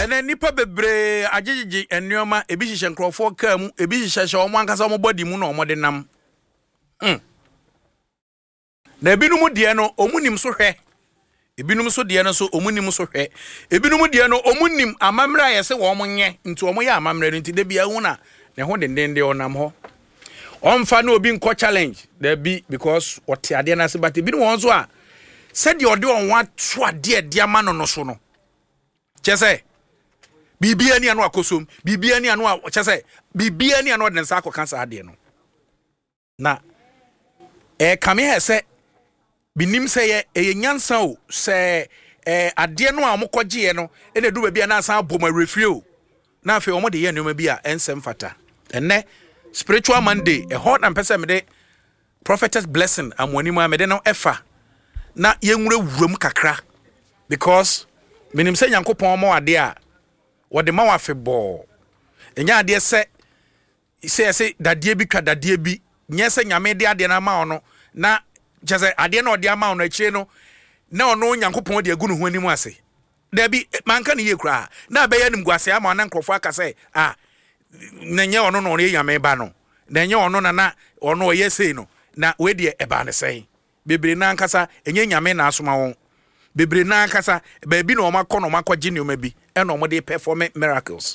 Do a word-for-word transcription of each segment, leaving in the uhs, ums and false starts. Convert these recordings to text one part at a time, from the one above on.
ene nipa bebre agegege ennioma ebi hihye nkrofo ka mu ebi hihye omo ankasa omo body mu na omo de nam hm na ebinum de no omunim so hwe ebinum so de no so omunim so hwe ebinum de no omunim amamra yese wo omo nye nti omo ya amamra no nti de bia hu na ne ho dendende onam ho omfa na obi nko challenge there be because what ade na se but ebinum won so a said the ode on wa to ade de ama no no so no chese bibia ni anu akosom bibia ni anu chese bibia ni anu de nsa akọ cancer ade no na e kame hese binim se ye e nyansa o se eh ade no a mokogye no e na du ba bia na san aboma refri o na afi omo de ye nneoma bi a ensem fata enne spiritual monday e hot and person me de prophetess blessing amwani mu amede no efa na yenwure wuram kakra because minim se Nyankopon mo ade a wo de ma wa febo enya ade se se se dadie bi twa dadie bi nye se nyame de ade na ma ono na jese ade na ode ama ono akire no na ono Nyankopon de agunu ho anim ase da bi manka ne ye kura na be yanim guase ama na nkrofo aka se ah na nye ono no ye nyame ba no na nye ono na na ono ye sei no na we de e ba ne sei bebre na nkasa enye nyame na asoma won bebre na nkasa ba bi na o makọ no makọ gine o ma bi e na o mo de perform miracles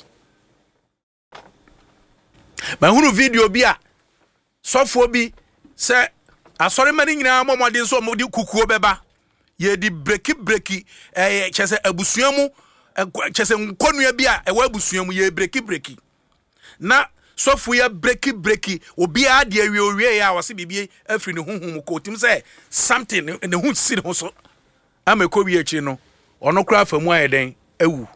ba hunu video bi a sofo bi se asore mani nyina momode so mo di kukuo beba ye di breki breki eh chese abusuamu chese nkonua bi a e wa abusuamu ye breki breki na sofo ya breki breki obi a de awie owie ya wase bibie afri ne honhom ko tim se something ne hu si ne so ameko bi achi no ono kura famu ayeden awu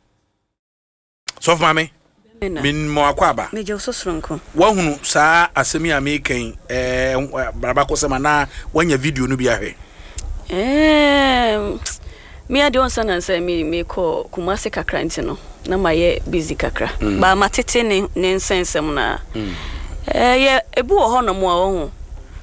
sofo mame min mo akwaba meje ososronko wa hunu saa asemi amekan eh braba ko sema na wanya video no bi ahwe eh me ade on sana say me me ko Kumasi kakra nti no na maye busy kakra mm. ba matete ne ne nsensem na mm. eh ye ebu wo ho no mo wo ho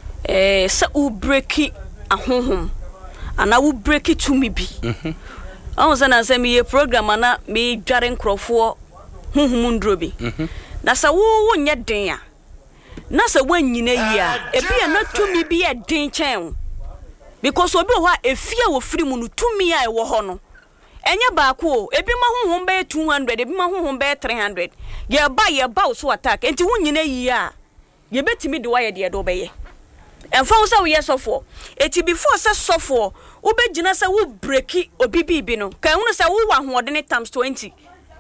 eh sa u breaki ahohom ana u breaki to me bi mhm on sana say me ye program ana me dware nkrofo honhom ndrobi mhm na sa wo wo nye den a na sa wanyina yi a ebi na to me bi e den chen because obi ho a efia wo firi mu no to me a e wo ho no enye baako ebi ma honhom be two hundred ebi ma honhom be three hundred ye ba ye ba so attack enti hunyina yi a ye betimi de waye de do be ye emfa wo sa wo ye sofo eti before sa sofo wo be gina sa wo breaki obi bibi no kan hunu sa wo wa hoodene times twenty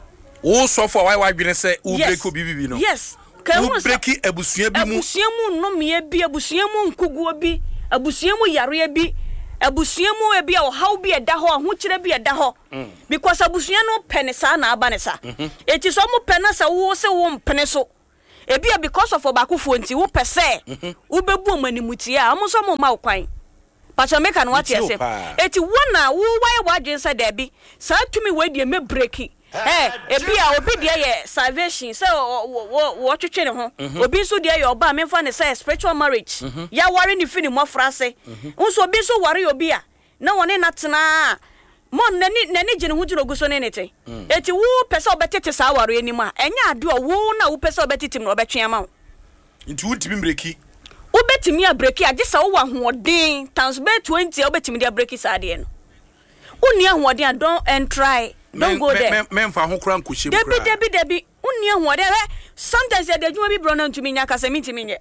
wo sofo why why gina say wo breaki obi bibi no yes kan hunu sa breaki abusua bi mu abusua mu no me bi abusua mu nkuguo bi abusua mu yare bi abusua mu e bia o how bi e da ho ho kire bi e da ho because abusua no pene sa na aba ne sa eti so mu pene sa wo se wo mpene so e bia because of obakufo nti wo pese wo bebu omanimuti a mo so mo ma kwan pacho make an what yese eti wona wo why wadwen sa da bi sa tumi we de me breaki eh e bia obi de ye salvation say wo wo twetwe ne ho obi so de ye oba me fa ne say spiritual marriage ya ware ni fini mo frase nso obi so ware obi a na woni natena mo nani nani gine hu jiro guso ne nete eti wo pese obetete sa ware ani ma enya ade o wo na wo pese obetete no obetwe ama wo nti wo timi breki wo betimi a breki agisa wo wa hoodin times be twenty obetimi de breki sa ade no uni ahoodin don and try don't go there men fa ho kran kohyem kra debi debi debi uni ahoodin sometimes e de adwuma bi bro na ntumi nya kasa mitimi nye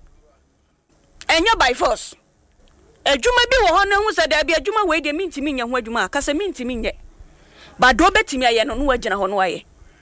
enya by force adwuma bi wo ho na hu se da bi adwuma we de mintimi nya ho adwuma kasa mintimi nye ba do betimi aye no no wagina ho no aye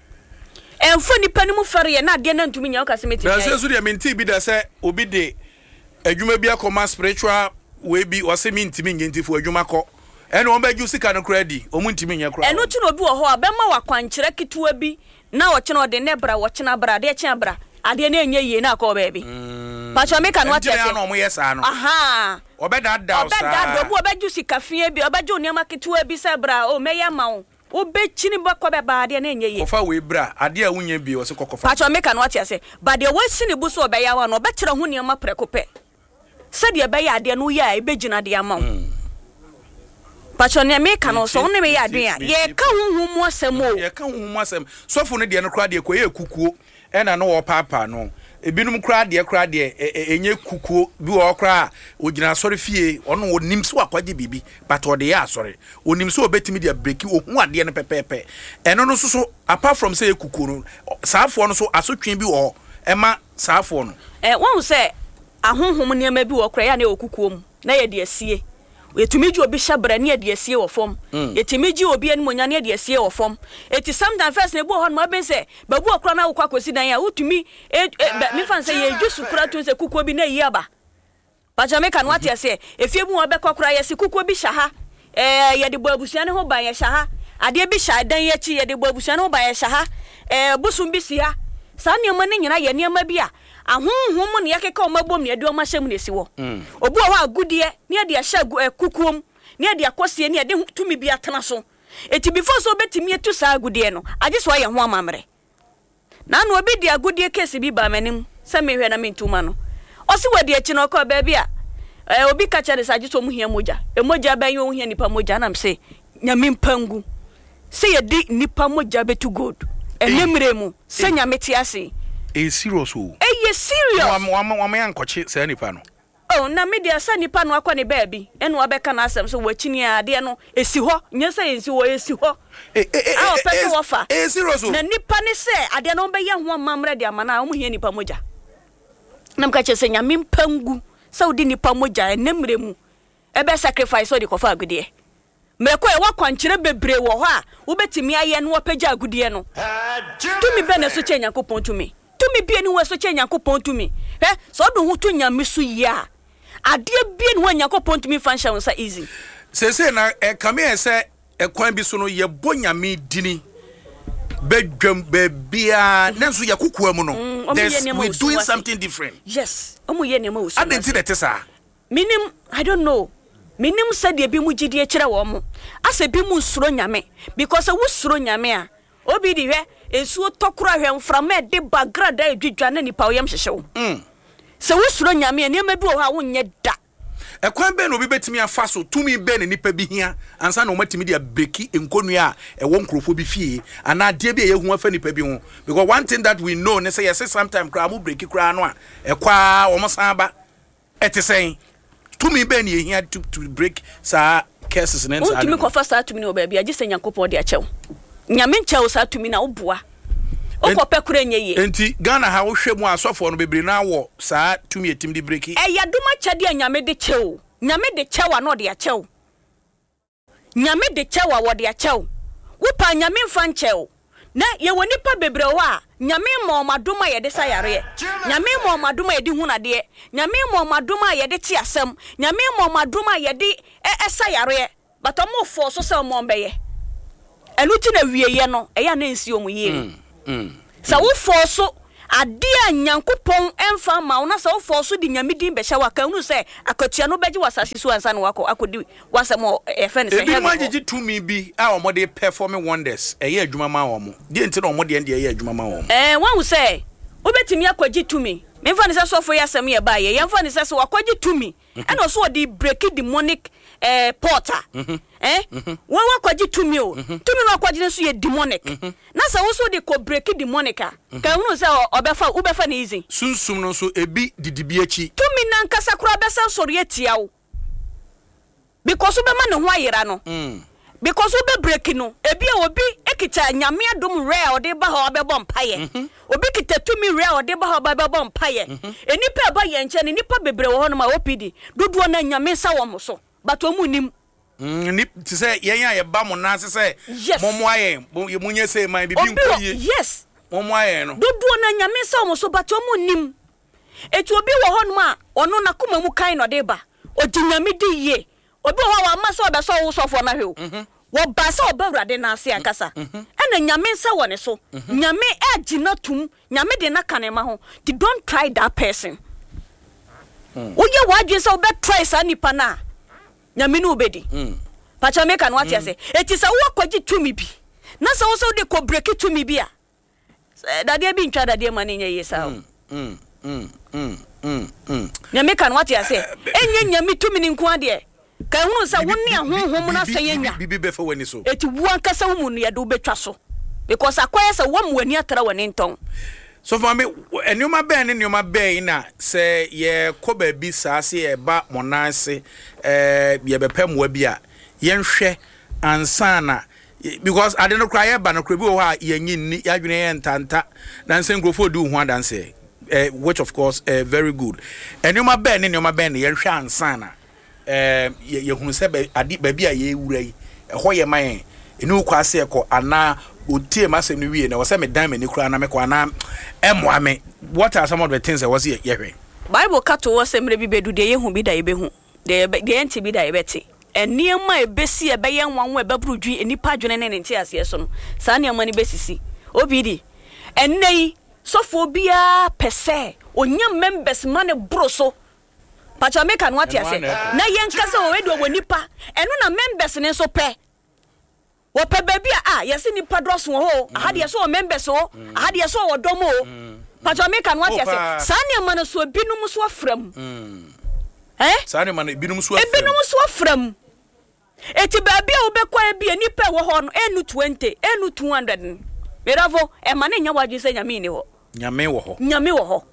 enfo ni panimu fere ye na de na ntumi nya kasa mitimi na se so de minti bi da se obi de adwuma bi akoma spiritual we bi o se mintimi nye ntifo adwuma ko ene on ba ju sika no kredi o muntimi nya kra eno ti no bi wo ho abema wakwankyere ketewa bi na wo kye no de ne bra wo kye na bra de kye bra ade na enye yie na ko ba bi pacho meka no atese ya no mo yesa no aha obeda da o sa obeda do bu obeju sika fie bi obeju ne ma ketewa bi se bra o meya ma wo obechini ba ko be ba ade na enye yie kofa we bra ade a wunya bi wo se kokofa pacho meka no atese ba de wasi ne bu so obeya wa no obekere ho ne ma prekope se de be ya ade no ya ebegina de ama wo Pacho ne me kan so ne me ya adwen a ye ka honhom asem o ye ka honhom asem sofo no de no kra de ko ye kukuo e na no wo papa no ebinum kra de kra de enye kukuo bi wo kra ogina sori fie ono onim so akwaje bibi but o de ya sori onim so obetimi de breaki ohun ade no pepepe eno no so so apart from say kukuo no saafo no so asotwen bi wo ema saafo no eh won say ahonhom ne ma bi wo kra ya na okukuo mu na ye de asie yetumiji obi shabra ne de asie wo fom yetumiji obi anu monya ne de asie wo fom eti sometimes first ne bo hon ma ben say babu okra na wo kwa kosi dan ya utumi me fan say ye djusu kura tun say kukuo bi na yi aba pa jamaica no ati ase efie bu wo be kokra ye si kukuo bi shaha eh ye de bo abusua ne ho ban ye shaha ade bi sha dan ye chi ye de bo abusua ne ho ban ye shaha eh busum bi si ha sa ne ma ne nyina ye ne ma bi a ahonhom ne yakeka o mabom ne ade o mahyem ne si wo obu o wa agudie ne ade ahya kukuom ne ade akosie ne ade tumi bi atena so eti before so betimi etu sa agudie no age so ye ho amamre na no obi de agudie case bi ba manim se me hwe na me ntuma no o si wadi achi no ko ba bia eh obi ka cha de sa age so mu hia moja emoja ban yo hia nipa moja na mse nyame mpangu se ye di nipa moja betu god enemre mu se nyame ti ase e serious o eh ye serious wa wa wa me ankoche se nipa no oh na media sa nipa no akwa ne baabi eno abeka na asem so wachini ade no esi ho nye se ensi wo esi ho eh eh ah pese wo fa eh serious o na nipa ne se ade no be ye ho amamre de amana o mu hie nipa moja nam ka che se nyame mpangu saudi nipa moja enemre mu ebe sacrifice o de kofa agudie meko e wakwankyere bebre wo ho a wo betimi aye no opagya agudie no tumi be na so che Nyankopon tumi tumi bie ni wo so che Nyankopon tumi he so do hu to nyame so ya ade bie ni wo Nyankopon tumi function sa easy se se na e kame e se e kwan bi so no ye bo nyame dini bedwam be bia nanso ye kokua mu no we doing something different yes omo ye nema osu adenti de tesa minim I don't know minim said ye bi mu gidie kire wo mo ase bi mu suro nyame because wo suro nyame a obi di hwe esuo tokura hwe mframa de bagrada edwidwa na nipa oyem hyehyew mm se wo suro nyame ne ma bi wo ha wo nye da e kwan be no obi betimi afa so tumi be ne nipa bi hia ansa na o matimi dia breki enkonu a e wo nkrofo bi fie ana de bi e hu afa nipa bi ho because one thing that we know ne say yes sometimes kra mu breki kra no a e kwa wo mo san ba etesen tumi be ne hia to to break sa cases ne nsa tumi ko fa sa tumi no ba bi age se Nyankopon de achew nyame nchew sa tumi na oboa okope kura nyeye enti Ghana ha wo hwemu asofo no bebre na wo sa tumi etim di breki e ya duma chade nyame de chew nyame de chew no de achew nyame de chew wo de achew wo pa nyame mfa nchew na ye woni pa bebre wo a nyame mo madoma ye de sayare nyame mo madoma ye de hunade nyame mo madoma ye de ti asem nyame mo madoma ye de esayare but omo fo so se mo mbeye enu ti na wieye no e ya na nsi omu ye mm sa wo fo so ade a Nyankopon emfa ma wo na sa wo fo so di nyame din be hya wa kan nu se akatua no beji wasasi so ansa na wako akodi wasemo e fe ne se he bi ma gigi tumi bi a omode performing wonders e ye adwuma ma wo mo de enti na omode ende ye adwuma ma wo mo eh wan se obetimi akwaji tumi me fa ne se so fo ya sem ye ba ye ye fa ne se so akwaji tumi e no so di break demonic eh porter eh won wakwaji tumi o tumi no akwaji so ye demonic na sa wo so de ko break demonic a ka hu se obefa ubefa na easy sunsum no so ebi didibi achi tumi na nkasa kura besa sori etia wo because ube ma ne ho ayera no because ube break no ebi e obi ekita nyame adom rare ode ba ha obebọ mpaye obi kita tumi rare ode ba ha obebọ mpaye enipa ba ye nche ne nipa bebre wo ho no ma opidi dodo na nyame sa wo mo so but omu nim ni ti say yen ya ye ba mo na say momo aye munye say man bibi nkoyi yes momo aye no dodo na nyame sa wo mo so but omu nim etu obi wo ho no ma ono na kuma mu kan no de ba odi nyame di ye obi ho wa ma so be so wo so fo na hwe o wo ba sa obawrade na ase akasa ena nyame nsa wone so nyame agina tum nyame de na kanema ho don't try that person oye wadwe sa obe try sa nipa na nyame no obedi pacha make an what you say eti sa wo kwaji tumi bi na sa wo so de ko break tumi bi a dade bi ntwa dade ma ne nye yesa mm mm mm mm mm nyame kan what you say enye nyame tumi ni nko ade ka hunu sa wonni ahonhom na sayenya bibi be fa wani so eti wuan kasa wu mu no yade obetwa so because akwaya sa wam wani atara wani nton so for me enuma be ne enuma be na se ye ko ba bi sa se e ba monanse eh ye bepem wa bi a ye nhwe ansana because I didn't cry ba no kra bi wo ha ye nyinni ya dwene ye ntanta na nse nkrofo di hu adanse eh which of course uh, very good enuma be ne enuma be ne ye hwe ansana eh ye hunu se ba adi ba bi a ye wura yi ho ye man enu kwase ekọ ana otie masem no wie na wo se me dan me ni kura na me kwa na emwa me what are some of the things that was ye hwe Bible kato wo se mre bi bedu de ye hu bi da ye be hu de de enti bi da ye beti eniema ebesi ebe ye nwanwo ebebrudwi enipa adwene ne nti ase so no sa niema ni besisi obidi ennei sofo bia pese onya members man bro so pacha make an what ase na ye nkasa o wedo wonipa eno na members ne so pe wo pe baby a yesi nipa dross wo ho ahade ye so members o ahade ye so wo dom o pacha make an what ase sa niema no so binum so afram eh sa niema no binum so afram binum so afram eti baby a obekwa e bia nipa wo ho no enu twenty enu two hundred meravo e mane nya wadwe se nyame ni ho nyame wo ho nyame wo ho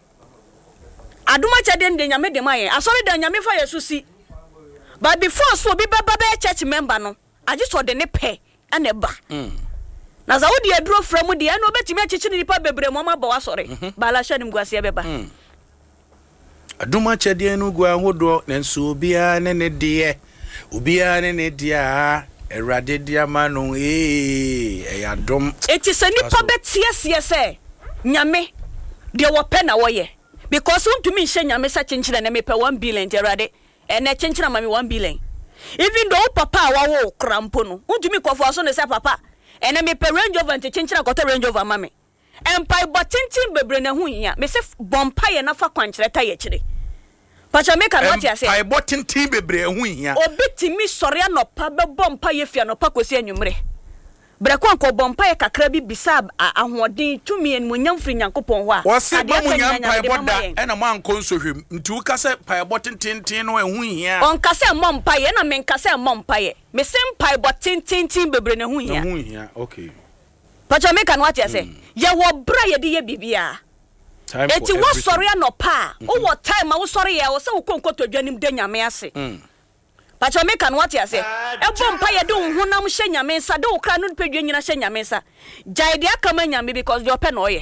aduma chade nde nyame de maye asori da nyame fa yesu si but before so bi baba be church member no agi so de ne pe ane ba mm na za wodi aduro from de eno betimi achichi ni nipa bebre mo ma ba wasori bala hye nim guase be ba mm aduma chade enu gua hodo nenso bia ne ne de obia ne ne dia erade dia manu eh eyadom eti se nipa betiesie se nyame de wo pe na wo ye because untumi nhye nyame sa chenchira na me pe one billion erade ene chenchira mami one billion even though papa wa wo krampo no untumi kwafo aso ne se papa ene me pe range over nte chenchira kota range over mami empai botintin bebre na hu hia me se bompa ye na fa kwankyere ta ye kire pacha make an what you say empai botintin bebre hu hia obitimi sori anopa be bompa ye fia anopa kosi anwumre Brekwa nko bompa ye kakra bi bisab ahoden tumi en munyam fri nyankopon ho a wose ba munyam paeboda ena ma nko nsohwem nti wo kase paebotintin no ehu hia on kase mompa ye na men kase mompa ye me sem paebotintin bebre na hu hia hu hia okay pacha make an what you say ye wo bra ye de ye bibia eti wo sori anopa o wo time a wo sori ye wo se wo konkoto dwanim de nyame ase pacha make an what you say e bompa ye de honam hye nyame nsa de okra no pedwe nyina hye nyame nsa jaide akama nyame because de ope na oye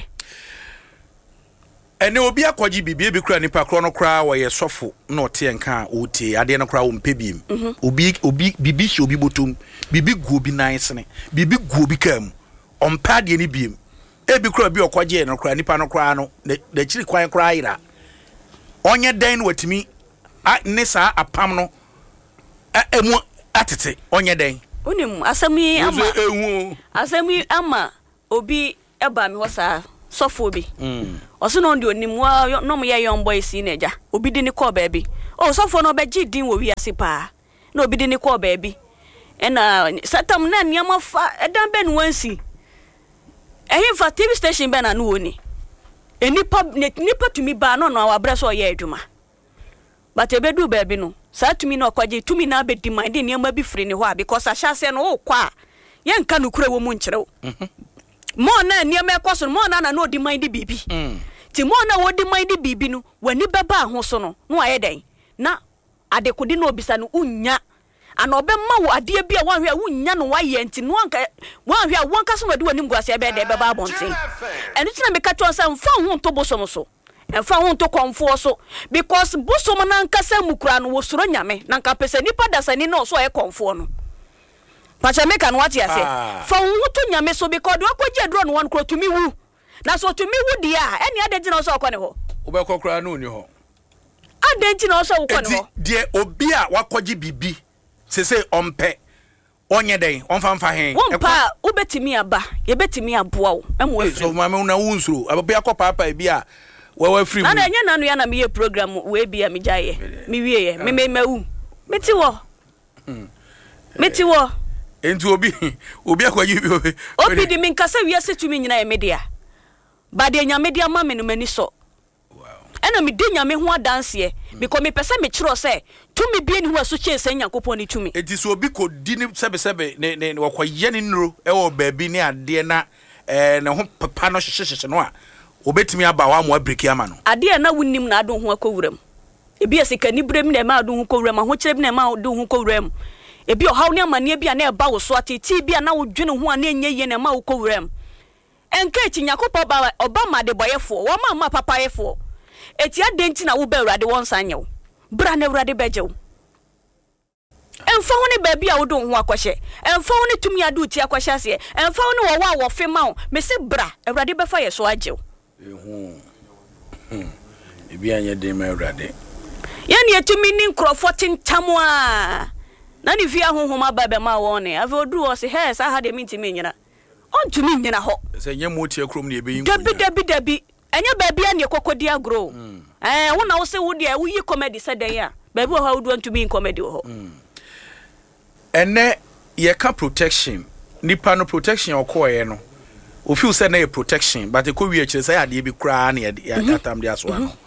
ene obi akwaji bibie bi kura nipa kro no kra wo ye sofo na ote enka ote ade no kra wo mpebiem obi obi bibi hye obi botom bibi gu obi nansene bibi gu obi kam ompa de ni biem e bi kura bi okwaje no kra nipa no kra no da chiri kwan kra ira onye dan no watimi ne sa apam no emu atete onye den onim asami ama asami ama obi eba mi hosa sofo bi mm oso no ndi onim wa no mo ye young boy si na eja obi di ni call baby oh sofo no be gidin wo wi ase pa na obi di ni call baby ena satam na niam fa edan ben wansi ehin fa T V station ben na no oni enipa nipa tumi ba no no awabra so ye adwuma but ebedu baby no sa tumi na okwaje tumi na abedi man de niam bi free ni ho a because ahyase no wo kwa ye nka no kura wo mu nkyerɛw mo na niam ekoso mo na na no di man de bibi ti mo na wo di man de bibi no wani beba ho so no no aye den na adekodi na obisa no unya ana obemma wo ade bia wanhwe a unya no waye nti no anka wanhwe a wonka so wadi wani mguase ebe de beba abonten eno tina me ka twon sa mfa ho nto bosom so emfa ho nto konfo so because bosom na nkasa mukura no wo soro nyame na nka pese nipa dasani na so e konfo no pacha make an what you say fa ho to nyame so because do akwaje dro no won kro tumi wu na so tumi wu dia eni ade na so akwane ho obekokra na oni ho ade na so akwane ho de obi a wakwaje bibi sese ompe onye den onfamfa hen wonpa ubetimi aba ye betimi aboa wo emo afri so mama una wunsuro abia kopapa bi a wawa free mu ana nya nanu ya na me program we bia me jaye me wie ye me me mawu meti wo meti wo enti obi obi akwaji bi obi di min kasa wi ase tumi nyina ye media ba de nya media ma me no mani so wow ena me de nyame ho adanse because me pese me kyerɛ sɛ tumi bie ni ho aso kye sɛ Nyankopɔn ni tumi enti so obi ko di ne sebe sebe ne ne wakoye ne nuro e wo baabi ne ade na eh ne ho papa no hyehyehye no a obetimi aba wa mo abreki ama no ade na wonnim na adon ho akowuram ebi asika ni brem na ma adon ho kowuram ho kyerɛ bi na ma adon ho kowuram ebi ohaw ne amane bi a na eba wo so atiti bi a na wo dwene ho a na enye ye na ma wo kowuram enka eti Nyankopɔn ba oba ma de boyefo wo ma ma papa yefo eti adenti na wo ba urade won sanyew bra na urade bejew emfa ho ne baabi a wo do ho akwahye emfa ho ne tumi adu ti akwahye ase emfa ho ne wo wa wo fe ma wo me se bra urade befa ye so ajew ehu ebi anya de ma urade ye ne etumi ni nkrofo tentam a na ne fi ahohoma ba be ma wo ne ave odu wo se he sa ha de mintimi nyina on tumi nyina ho se nye mo tie krom ne ebe yin dabi dabi dabi enya baabi a ne kokodi agro eh wo na wo se wo de wo yi comedy se den ya baabi wo ha wo do ntumi comedy wo ho ene ye ka protection nipa no protection okoye no o feel say na protection but e ko wi akire say ade bi kra na atam de aso ano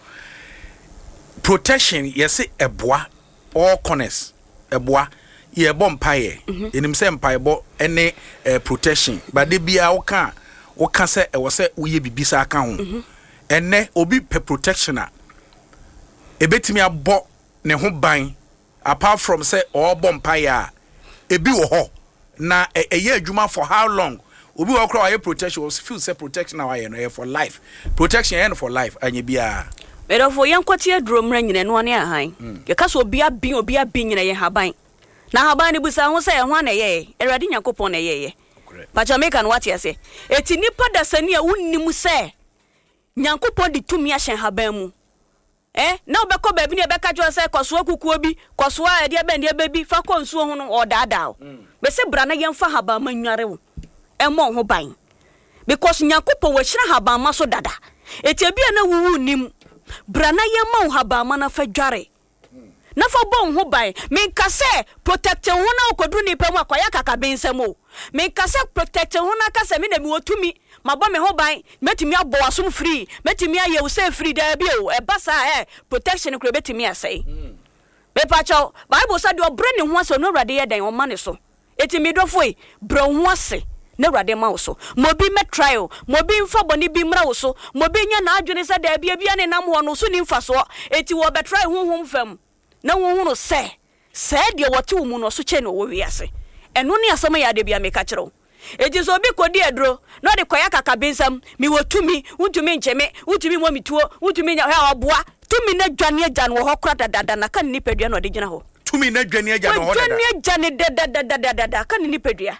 protection yes eboa all corners eboa ye bom paye enim say mpaye bo ene protection but de bia wo ka wo ka say e wo say wo ye bibisa aka ho ene obi pe protection a ebetimi abo ne ho ban apart from say all bom paye a ebi wo ho na eye adwuma for how long obi wo kra wa protection was feel say protection na wa ye no for life protection and for life anya bia pero for yankoti aduro mra nyina no ane ahan ye ka so obi abi obi abi nyina ye haban na haban ne busa ho say ho na ye Erade Nyankopɔn na ye ye pacha meka no wate ase eti nipa da sani a wonnim say Nyankopɔn di tumi ahyen haban mu eh na obekɔ baabi ne ebeka jo say kosoa kukuo bi kosoa ade ebe ne bebi fa kɔ nsuo ho no odaada be se bra na yemfa haban ma nware wo emo ho ban because Nyankopɔn wa hyira haban ma so dada eti bia na wuwu nim bra na yemma wo haban ma na fa dware na fa bon ho ban me kase protect ho na okodu ni pemu akoya kaka bensem o me kase protect ho na kase me na me wotumi mabɔ me ho ban metimi abo asom free metimi aye wo say free da bi o e basa eh protection kro betimi asai be pacho bible say do bre ne ho ase no Awurade ye dan o ma ne so etimi dofo e bre ho ase na Awurade ma wo so mobi me trial mobi mfa boni bi mra wo so mobi nya na adwene say da bia bia ne nam ho no so ni mfa so eti wo be try ho ho mfam na wo hu no say say de wote wo mu no so che no wo wi ase eno ne asama ya de bia me ka kire wo eji so bi kodi edro no de koya kaka bensam mi wotumi untumi ncheme untumi mo mituo untumi nya ha oboa tumi na dwane agya no ho kra dada na kan ni padua no de gina ho tumi na dwane agya no ho dada dwane agya ne dada dada kan ni padua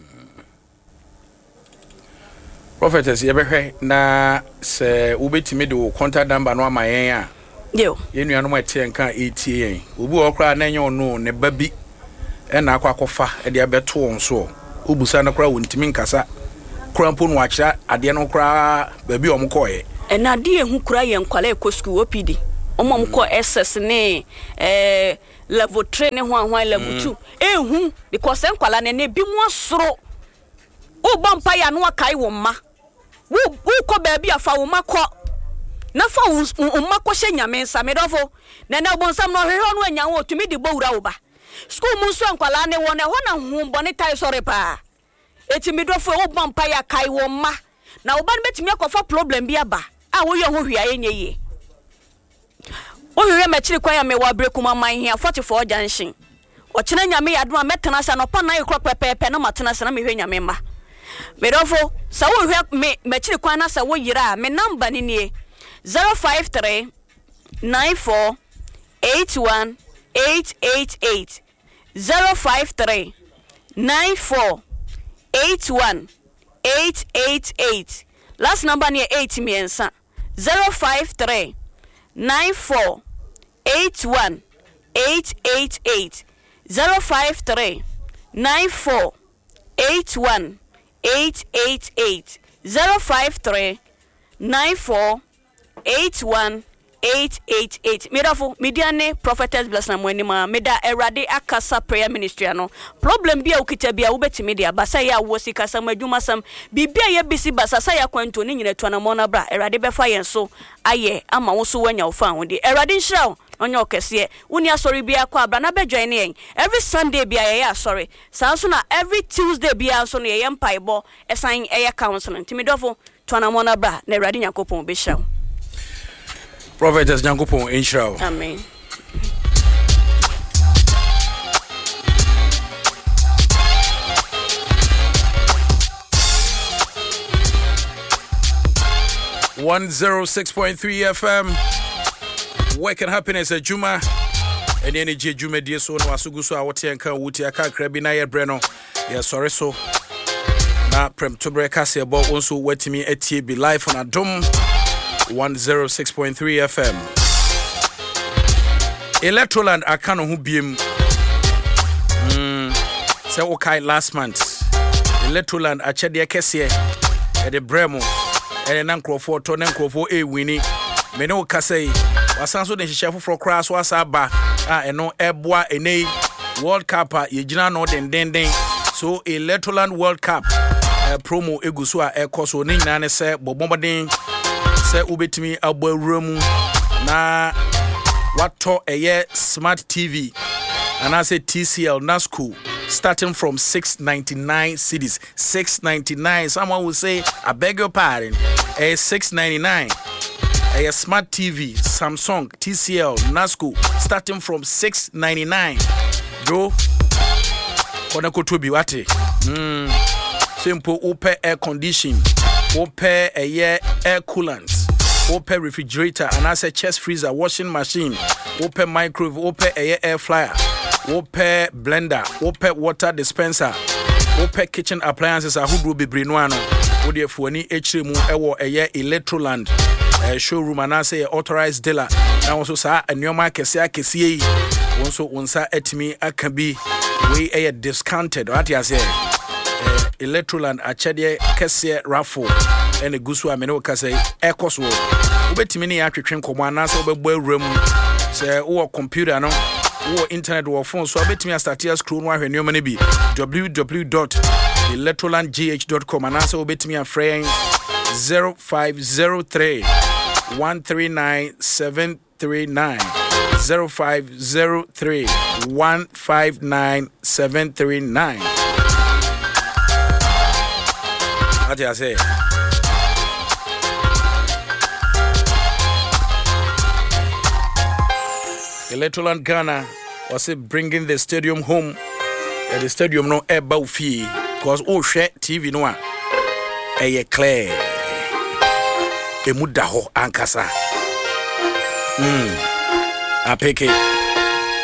prophetess ye behwe na se ubetimi de wo contact number no amayen a yo ye nuanom ete nka etie yen obi wo kra na enye ono ne babi e na akwa kofa e de abeto won so obusa na kra wontimi nkasa kra mpo no akira ade no kra babi omkoye ena ade ehu kra ye nkwala ekɔ school O P D omomko S S ne eh level three ne ho ahwan level two ehu because nkwala ne ne bi mu asoro o bompa ya no akai wo ma wo wo kɔ babi afa wo makɔ na fa wo makɔ hye nyame nsa medofo na na bonsam no hwehwe no anya wo tumi de bowura wo ba school mu so nkwala ne wo na ho na hu bone tai sore pa eti midofo wo bompa ya kai wo ma na wo ba no betimi akofa problem bi aba a wo ye ho hwia ye nyeye o hwehwe machiri kwa ya me wa breku ma man hia forty-four junction o kina nyame ya do a metena sa no pa na ikro pepepe na matena sa na me hwe nyame ma medofo sa wo hwe me machiri kwa na sa wo yira me number ni nie zero five three nine four eight one eight eight eight zero five three nine four eight one eight eight eight. Last number near eight miensa zero five three nine four eight one eight eight eight zero five three nine four eight one eight eight eight zero five three nine four eight one eight eight eight. Medafo mediane prophetess bless na mwenima meda erade akasa prayer ministry ano. Problem bia ukita bia ubetimi dia basa ya wosi kasa madwuma sam bibia ye bisi basa sa ya kwanto ni nyine to na mona bra erade befa yen so aye ama wo so wanya wo fa ho de erade nhyira onyo kese uni asori bia kwa bra na be join yen every Sunday bia ye asori sanso na every Tuesday bia so no ye empaibo esan eye counseling timidofo to na mona bra na erade nyakopon be hya. Prophetess Nyankopon Inshra. Amen. one oh six point three F M. Work and happiness at Juma. And any J Juma dear so no asuguso a wote enka wuti aka krabi na ye breno. Ya sorry so. Na prem to break us about also wetimi etie be live on Adom one oh six point three F M. Electroland akano hu biem. Mm. Se okay last month. Electroland achede kese e de bremo. E na nkrofo to na nkrofo e wini. Me no kasai. Wasan so de hihye foforo kra so asa ba. Ah eno eboa enei World Cup ye gina no den den den. So Electroland World Cup uh, promo eguso a ekoso ni nyina ne se bobombodin se ubetimi abawuramu na wato eye smart T V and I say T C L Nasco starting from six ninety-nine cedis. six ninety-nine. Someone will say I beg your pardon. A six ninety-nine. A smart T V Samsung T C L Nasco starting from six ninety-nine. Bro kona kotobi wate mm simple open air condition, open air air coolant, open refrigerator and I say chest freezer, washing machine, open microwave, open air air fryer, open blender, open water dispenser, open kitchen appliances a who be brinoano odi efuani echire mu ewo air Electroland uh, showroom and I say authorized dealer na also sa anyoma kese akese yi wonso wonsa etimi akabi we air discounted what you say Electroland achede kese raffle ene gusu amene o kase ekoso obetimi ne atwetwe komo anase obegbo awuram se wo computer no wo internet wo phone so obetimi start your scroll no ahwe ne bi w w w dot electroland g h dot com anase obetimi afrɛ zero five zero three one three nine seven three nine zero five zero three one five nine seven three nine. What I say? Electroland Ghana was it bringing the stadium home. And the stadium no air bow fee because oh share T V no a clear a mudaho ankasa. Hmm. I pick it.